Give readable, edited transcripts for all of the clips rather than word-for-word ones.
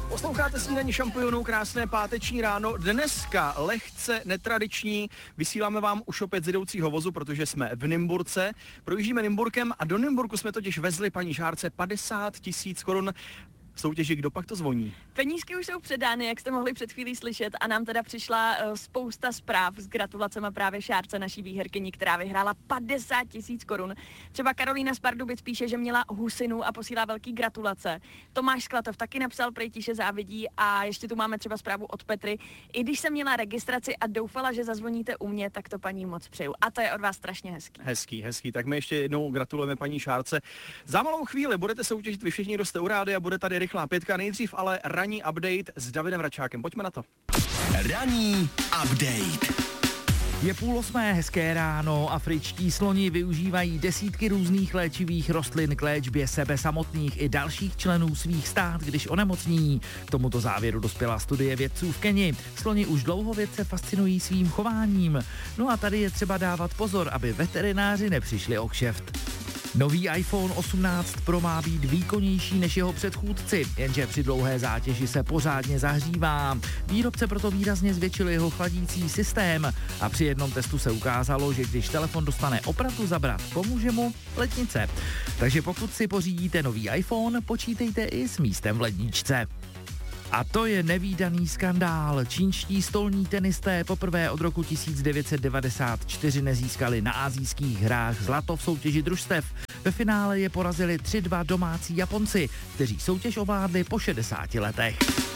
Posloucháte Snídaní šampionů, krásné páteční ráno. Dneska lehce netradiční, vysíláme vám už opět z jedoucího vozu, protože jsme v Nymburce. Projíždíme Nymburkem a do Nymburku jsme totiž vezli paní Šárce 50 000 korun soutěži Kdo pak to zvoní. Penízky už jsou předány, jak jste mohli před chvílí slyšet, a nám teda přišla spousta zpráv s gratulacemi právě Šárce, naší výherkyni, která vyhrála 50 000 korun. Třeba Karolína z Pardubic píše, že měla husinu a posílá velký gratulace. Tomáš Sklatov taky napsal, prej tiše závidí, a ještě tu máme třeba zprávu od Petry. I když jsem měla registraci a doufala, že zazvoníte u mě, tak to paní moc přeju. A to je od vás strašně hezký. Hezký. Tak my ještě jednou gratulujeme paní Šárce. Za malou chvíli budete soutěžit vy všichni, kdo jste u rádia, a bude tady rychlá pětka. Nejdřív ale ranní update s Davidem Račákem. Pojďme na to. Ranní update. Je 7:30, hezké ráno. Afričtí sloni využívají desítky různých léčivých rostlin k léčbě sebe samotných i dalších členů svých stád, když onemocní. K tomuto závěru dospěla studie vědců v Keni. Sloni už dlouho vědce fascinují svým chováním. No a tady je třeba dávat pozor, aby veterináři nepřišli o kšeft. Nový iPhone 18 Pro má být výkonnější než jeho předchůdci, jenže při dlouhé zátěži se pořádně zahřívá. Výrobce proto výrazně zvětšil jeho chladící systém a při jednom testu se ukázalo, že když telefon dostane opravdu zabrat, pomůže mu lednice. Takže pokud si pořídíte nový iPhone, počítejte i s místem v ledničce. A to je nevídaný skandál. Čínští stolní tenisté poprvé od roku 1994 nezískali na asijských hrách zlato v soutěži družstev. Ve finále je porazili 3-2 domácí Japonci, kteří soutěž ovládli po 60 letech.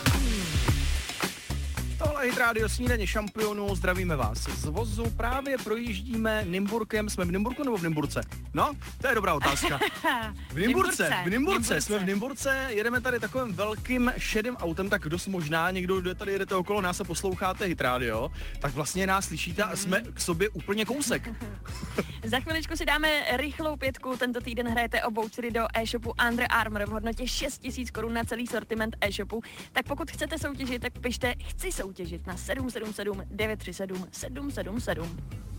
Tohle je Hit Radio Snídaně šampionů, zdravíme vás z vozu, právě projíždíme Nymburkem, jsme v Nymburku nebo v Nymburce? No, to je dobrá otázka. V Nymburce, jsme v Nymburce, jedeme tady takovým velkým šedým autem, tak dost možná někdo, kdo tady jedete okolo nás a posloucháte Hit Radio, tak vlastně nás slyšíte a jsme k sobě úplně kousek. Za chviličku si dáme rychlou pětku, tento týden hrajete o vouchery do e-shopu Under Armour v hodnotě 6 000 korun na celý sortiment e-shopu, tak pokud chcete soutěžit, tak pište chci soutěžit na 777 937 777.